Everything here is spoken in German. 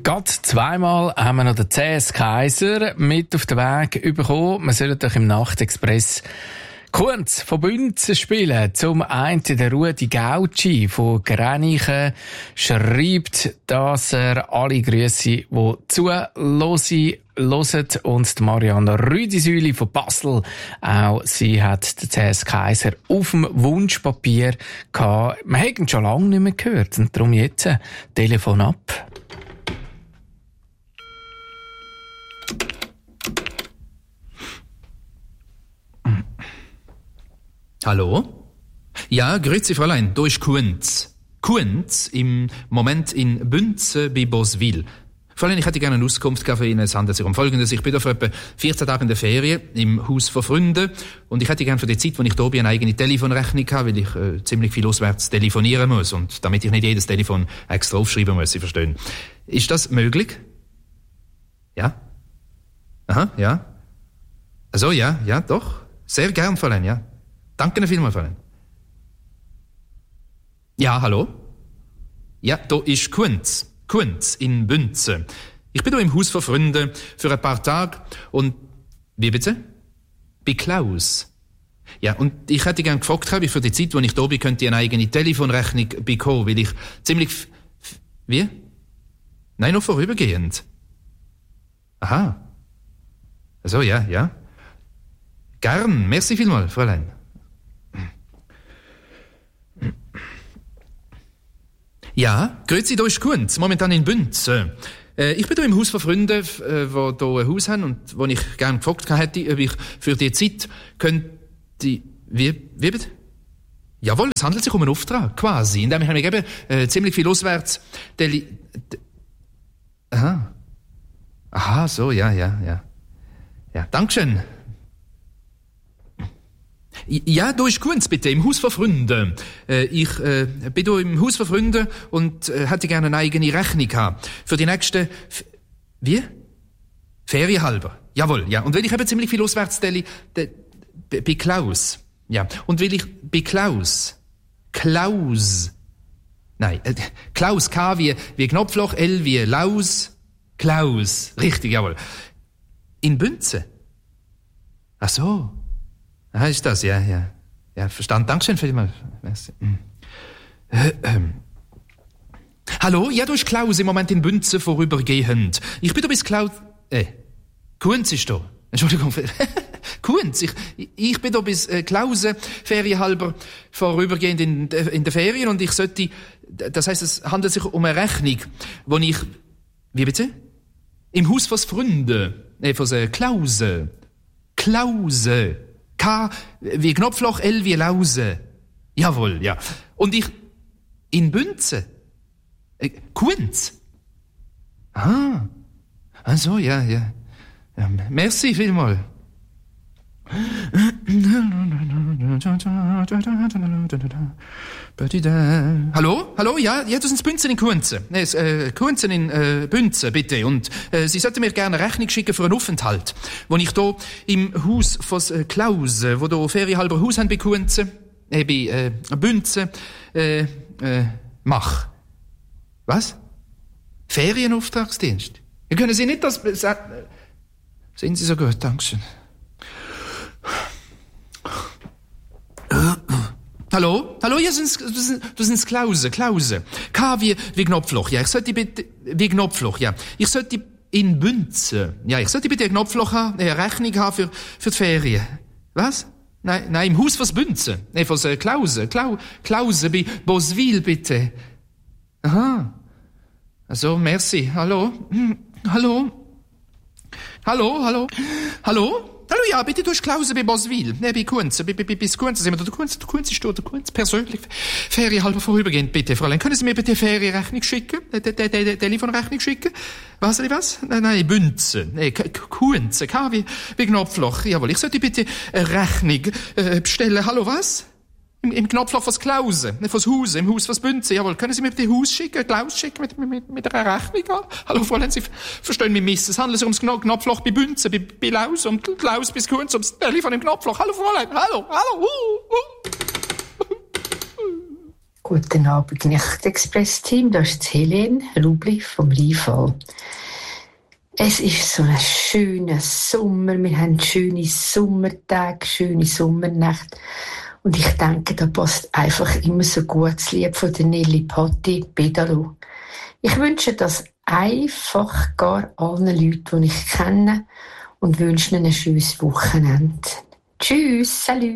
Gerade zweimal haben wir noch den CS Kaiser mit auf den Weg bekommen. Wir sollen doch im Nachtexpress Kunz von Bünzen spielen. Zum einen der Rudi Gauci von Grenichen schreibt, dass er alle Grüsse, die zuhören, und die Marianne Rüdisüli von Basel, auch sie hat den CS Kaiser auf dem Wunschpapier gehabt. Wir haben ihn schon lange nicht mehr gehört und darum jetzt Telefon ab. Hallo? Ja, grüezi Fräulein, da ist Kunz. Kunz, im Moment in Bünzen bei Boswil. Fräulein, ich hätte gerne eine Auskunft für Ihnen. Es handelt sich um Folgendes. Ich bin da für etwa 14 Tage in der Ferien im Haus von Freunden und ich hätte gerne für die Zeit, wo ich da bin, eine eigene Telefonrechnung haben, weil ich ziemlich viel auswärts telefonieren muss und damit ich nicht jedes Telefon extra aufschreiben muss, Sie verstehen. Ist das möglich? Ja? Aha, ja. Also ja, doch. Sehr gern, Fräulein, ja. Danke Ihnen vielmals, Fräulein. Ja, hallo? Ja, da ist Kunz. Kunz in Bünzen. Ich bin da im Haus von Freunden für ein paar Tage und... Wie bitte? Bei Klaus. Ja, und ich hätte gern gefragt, wie für die Zeit, wo ich da bin, könnte ich eine eigene Telefonrechnung bekommen, weil ich ziemlich... Wie? Nein, nur vorübergehend. Aha. Also, ja. Gern. Merci vielmals, Fräulein. Ja, grüezi, da ist Kunz, momentan in Bünzen. Ich bin da im Haus von Freunden, die hier ein Haus haben und wo ich gerne gefragt hätte, ob ich für die Zeit könnte... Wie bitte? Jawohl, es handelt sich um einen Auftrag, quasi, indem ich nämlich eben ziemlich viel auswärts... Aha, so, ja. Ja, Dankeschön. Ja, da ist Kunz, bitte, im Haus von Freunden. Ich bin da im Haus von Freunden und hätte gerne eine eigene Rechnung haben. Für die nächsten... Wie? Ferien halber. Jawohl, ja. Und weil ich eben ziemlich viel auswärts bei Klaus. Ja. Und weil ich bei Klaus... Nein, Klaus, K wie Knopfloch, L wie Laus... Klaus. Richtig, jawohl. In Bünzen. Ach so. Ah, ist das, ja. Ja, verstanden. Dankeschön vielmals. Hallo? Ja, du bist Klaus, im Moment in Bünzen vorübergehend. Ich bin da bis Klaus... Kunz ist da. Entschuldigung. Kunz. Ich bin da bis Klause, ferienhalber, vorübergehend in der Ferien und ich sollte... Das heisst, es handelt sich um eine Rechnung, wo ich... Wie bitte? Im Haus von Freunden. Von Klause. Klause. K wie Knopfloch, L wie Lause. Jawohl, ja. Und ich... In Bünzen. Kunz. So, ja. Merci vielmals. Hallo? Ja, das sind Bünzen in Kunzen. Kunzen in Bünzen, bitte. Und Sie sollten mir gerne eine Rechnung schicken für einen Aufenthalt, wo ich da im Haus von Klaus, wo da ferienhalber Haus haben bei Kunzen, bei Bünzen, mach. Was? Ferienauftragsdienst? Können Sie nicht das... Sind Sie so gut, Dankeschön. Hallo? Ja, du sind Klause. K wie Knopfloch. Ja, ich sollte bitte... Wie Knopfloch, ja. Ich sollte in Bünzen. Ja, ich sollte bitte ein Knopfloch haben, eine Rechnung haben für die Ferien. Was? Nein, im Haus von Bünzen. Von Klause. Klause bei Boswil, bitte. Aha. Also, merci. Hallo, ja, bitte, du hast Klause bei Boswil. Bei Kunz. Bis Kunz sind wir da. Der Kunz ist da. Der Kunz persönlich. Ferienhalber vorübergehend, bitte, Fräulein. Können Sie mir bitte Ferienrechnung schicken? Telefonrechnung schicken? Was? Nein, Bünzen. Kunz. K wie Knopfloch. Jawohl, ich sollte bitte eine Rechnung bestellen. Hallo, was? Im Knopfloch von Klause, von Haus, im Haus von Bünzen. Jawohl, können Sie mir bitte Haus schicken, Klaus schicken mit einer Rechnung? Hallo, Fräulein, Sie verstehen mich miss. Es handelt sich ums Knopfloch bei Bünzen, bei Laus und Klaus bis Kunz, ums Telefon im Knopfloch. Hallo, Fräulein, hallo. Guten Abend, Nacht-Express-Team. Da ist Helene Rubli vom Rheinfall. Es ist so ein schöner Sommer. Wir haben schöne Sommertage, schöne Sommernächte. Und ich denke, da passt einfach immer so gut das Lied von der Nelly Patti, Pedalo. Ich wünsche das einfach gar allen Leuten, die ich kenne, und wünsche ihnen ein schönes Wochenende. Tschüss, salut!